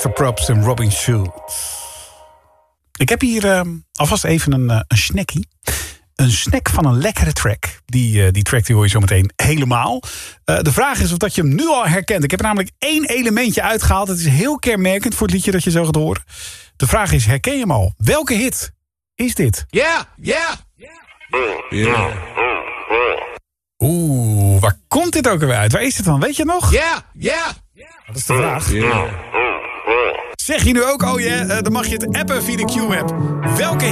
Mr. Probst en Robin Schulz. Ik heb hier alvast even een snackie. Een snack van een lekkere track. Die track die hoor je zo meteen helemaal. De vraag is of dat je hem nu al herkent. Ik heb er namelijk 1 elementje uitgehaald. Het is heel kenmerkend voor het liedje dat je zo gaat horen. De vraag is, herken je hem al? Welke hit is dit? Ja. Oeh, waar komt dit ook alweer uit? Waar is het dan? Weet je nog? Ja. Dat is de vraag. Zeg je nu ook, dan mag je het appen via de Q-app. Welke